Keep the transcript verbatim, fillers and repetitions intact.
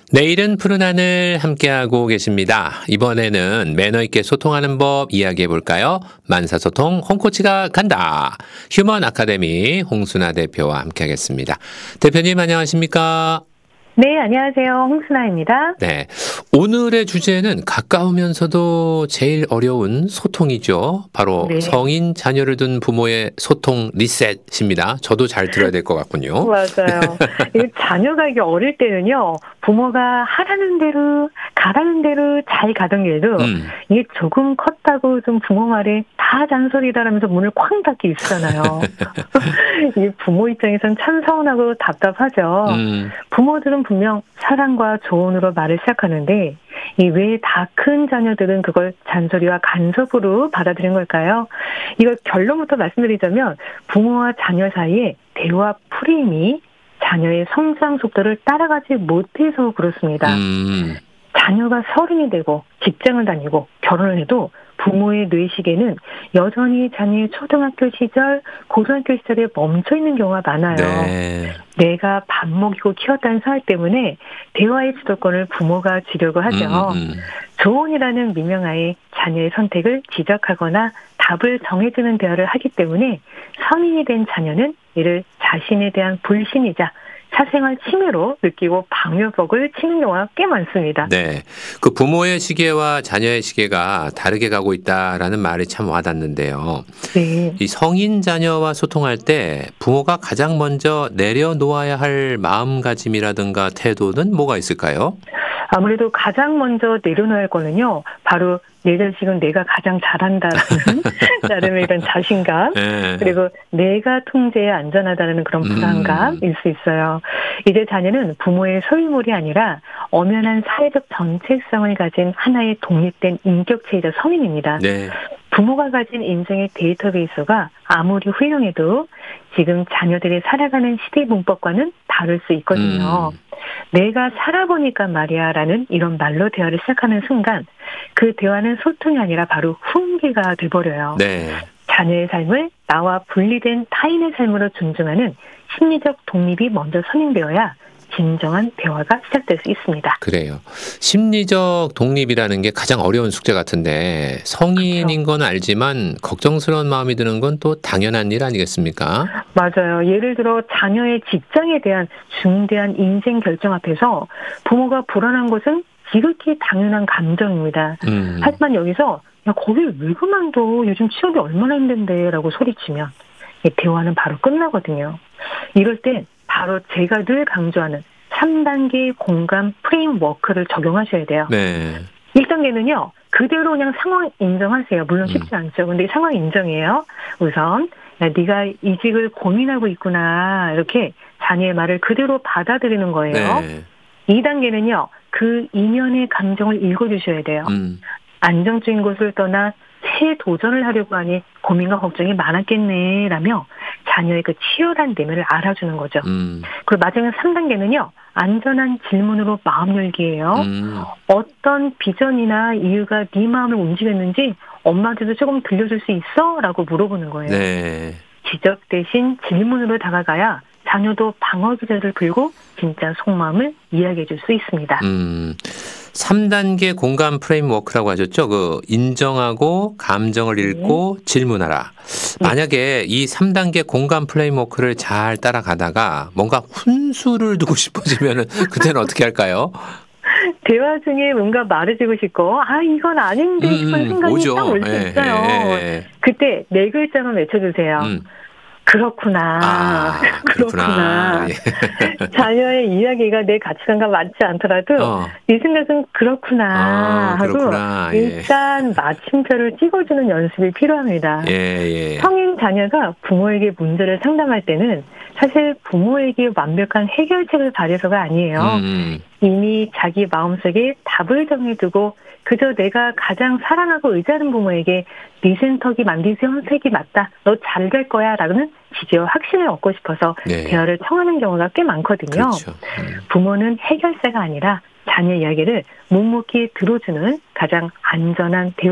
내일은 푸른 하늘 함께하고 계십니다. 이번에는 매너 있게 소통하는 법 이야기해 볼까요? 만사소통 홍코치가 간다. 휴먼 아카데미 홍순아 대표와 함께하겠습니다. 대표님 안녕하십니까? 네, 안녕하세요. 홍순아입니다. 네, 오늘의 주제는 가까우면서도 제일 어려운 소통이죠. 바로 네. 성인 자녀를 둔 부모의 소통 리셋입니다. 저도 잘 들어야 될 것 같군요. 맞아요. 이 자녀가 이게 어릴 때는요, 부모가 하라는 대로, 가라는 대로 잘 가던 길도, 음. 이게 조금 컸다고 좀 부모 말에 다 잔소리다라면서 문을 쾅 닫기 있잖아요. 이 부모 입장에선 참 서운하고 답답하죠. 음. 부모들은 분명 사랑과 조언으로 말을 시작하는데, 이 왜 다 큰 자녀들은 그걸 잔소리와 간섭으로 받아들인 걸까요? 이걸 결론부터 말씀드리자면 부모와 자녀 사이에 대화 프레임이 자녀의 성장 속도를 따라가지 못해서 그렇습니다. 음. 자녀가 서른이 되고 직장을 다니고 결혼을 해도 부모의 뇌시계는 여전히 자녀의 초등학교 시절, 고등학교 시절에 멈춰 있는 경우가 많아요. 네. 내가 밥 먹이고 키웠다는 생각 때문에 대화의 주도권을 부모가 쥐려고 하죠. 음, 음. 조언이라는 미명하에 자녀의 선택을 지적하거나 답을 정해주는 대화를 하기 때문에 성인이 된 자녀는 이를 자신에 대한 불신이자 사생활 침해로 느끼고 방역벽을 치는 경우가 꽤 많습니다. 네. 그 부모의 시계와 자녀의 시계가 다르게 가고 있다라는 말이 참 와닿는데요. 네. 이 성인 자녀와 소통할 때 부모가 가장 먼저 내려놓아야 할 마음가짐이라든가 태도는 뭐가 있을까요? 아무래도 가장 먼저 내려놓을 거는요, 바로 내 자식은 내가 가장 잘한다라는 나름의 이런 자신감, 네. 그리고 내가 통제에 안전하다는 그런 불안감일 수 있어요. 이제 자녀는 부모의 소유물이 아니라 엄연한 사회적 정체성을 가진 하나의 독립된 인격체이자 성인입니다. 네. 부모가 가진 인생의 데이터베이스가 아무리 훌륭해도 지금 자녀들이 살아가는 시대 문법과는 다를 수 있거든요. 음. 내가 살아보니까 말이야 라는 이런 말로 대화를 시작하는 순간 그 대화는 소통이 아니라 바로 훈계가 돼버려요. 네. 자녀의 삶을 나와 분리된 타인의 삶으로 존중하는 심리적 독립이 먼저 선행되어야 진정한 대화가 시작될 수 있습니다. 그래요. 심리적 독립이라는 게 가장 어려운 숙제 같은데 성인인 건 알지만 걱정스러운 마음이 드는 건 또 당연한 일 아니겠습니까? 맞아요. 예를 들어 자녀의 직장에 대한 중대한 인생 결정 앞에서 부모가 불안한 것은 지극히 당연한 감정입니다. 음. 하지만 여기서 야 거길 왜 그만둬? 요즘 취업이 얼마나 힘든데 라고 소리치면 이 대화는 바로 끝나거든요. 이럴 때 바로 제가 늘 강조하는 삼 단계 공감 프레임워크를 적용하셔야 돼요. 네. 일 단계는요. 그대로 그냥 상황 인정하세요. 물론 쉽지 음. 않죠. 근데 상황 인정이에요. 우선 야, 네가 이직을 고민하고 있구나. 이렇게 자녀의 말을 그대로 받아들이는 거예요. 네. 이 단계는요. 그 이면의 감정을 읽어주셔야 돼요. 음. 안정적인 곳을 떠나 새 도전을 하려고 하니 고민과 걱정이 많았겠네 라며 자녀의 그 치열한 내면을 알아주는 거죠. 음. 그리고 마지막 삼 단계는요. 안전한 질문으로 마음 열기예요. 음. 어떤 비전이나 이유가 네 마음을 움직였는지 엄마한테도 조금 들려줄 수 있어? 라고 물어보는 거예요. 네. 지적 대신 질문으로 다가가야 자녀도 방어 기제를 풀고 진짜 속마음을 이야기해 줄 수 있습니다. 음. 삼 단계 공감 프레임워크라고 하셨죠? 그 인정하고 감정을 읽고 질문하라. 만약에 이 삼 단계 공감 프레임워크를 잘 따라가다가 뭔가 훈수를 두고 싶어지면은 그때는 어떻게 할까요? 대화 중에 뭔가 말해주고 싶고 아 이건 아닌데 싶은 음, 생각이 오죠. 딱 올 수 예, 있어요. 예, 예. 그때 네 글자만 외쳐주세요. 음. 그렇구나. 아, 그렇구나. 예. 자녀의 이야기가 내 가치관과 맞지 않더라도 어. 네 생각은 그렇구나 아, 하고 그렇구나. 예. 일단 마침표를 찍어주는 연습이 필요합니다. 예, 예. 성인 자녀가 부모에게 문제를 상담할 때는 사실 부모에게 완벽한 해결책을 바래서가 아니에요. 음. 이미 자기 마음속에 답을 정해두고 그저 내가 가장 사랑하고 의지하는 부모에게 네 선택이 만네 선택이 맞다. 너 잘 될 거야. 라는 지지와 확신을 얻고 싶어서 네. 대화를 청하는 경우가 꽤 많거든요. 그렇죠. 음. 부모는 해결사가 아니라 자녀 이야기를 묵묵히 들어주는 가장 안전한 대화